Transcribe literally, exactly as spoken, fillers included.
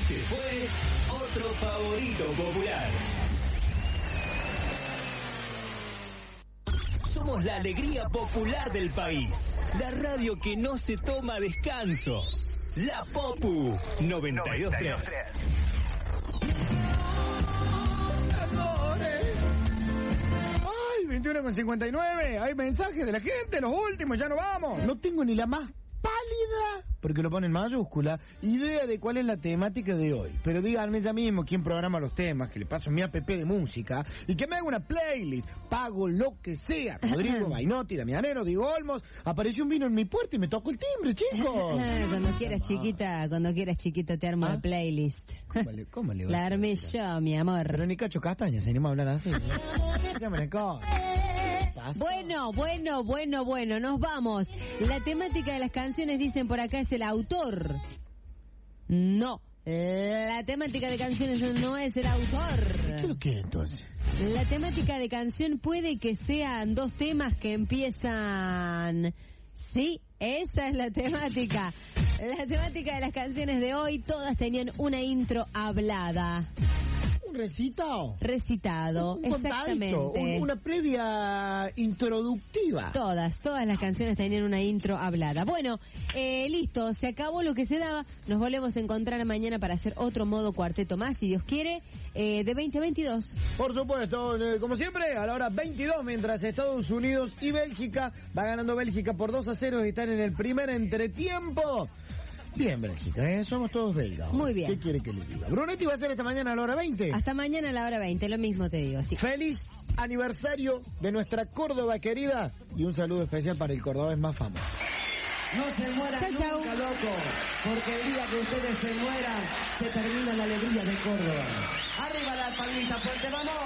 Este fue otro favorito popular. Somos la alegría popular del país. La radio que no se toma descanso. La Popu noventa y dos punto tres. Ay, veintiuno con cincuenta y nueve. Hay mensajes de la gente, los últimos, ya no vamos. No tengo ni la más pálida, porque lo pone en mayúscula, idea de cuál es la temática de hoy. Pero díganme ya mismo quién programa los temas, que le paso mi app de música y que me haga una playlist. Pago lo que sea. Rodrigo Bainotti, Damianero, Diego Olmos. Apareció un vino en mi puerta y me tocó el timbre, chicos. Cuando quieras, chiquita, cuando quieras, chiquita, te armo ¿Ah? la playlist. ¿Cómo le, cómo le va La a armé hacer? yo, mi amor. Pero ni Cacho Castaña se anima a hablar así. Bueno, bueno, bueno, bueno, nos vamos. La temática de las canciones, dicen por acá, es el autor. No, la temática de canciones no es el autor. ¿Qué es lo que es entonces? La temática de canción puede que sean dos temas que empiezan... Sí, esa es la temática. La temática de las canciones de hoy, todas tenían una intro hablada. Un recitado. Recitado, un exactamente. Un, una previa introductiva. Todas, todas las canciones tenían una intro hablada. Bueno, eh, listo, se acabó lo que se daba. Nos volvemos a encontrar mañana para hacer otro modo cuarteto más, si Dios quiere, eh, de veinte a veintidós. Por supuesto, eh, como siempre, a la hora veintidós, mientras Estados Unidos y Bélgica, va ganando Bélgica por dos a cero y están en el primer entretiempo. Bien, Bélgica, ¿eh? Somos todos belgas. Muy bien. ¿Qué quiere que le diga? Brunetti va a ser esta mañana a la hora veinte. Hasta mañana a la hora veinte, lo mismo te digo, sí. Feliz aniversario de nuestra Córdoba querida y un saludo especial para el cordobés más famoso. No se mueran chau, nunca, chau. loco, porque el día que ustedes se mueran, se termina la alegría de Córdoba. Arriba la palmita fuerte, vamos.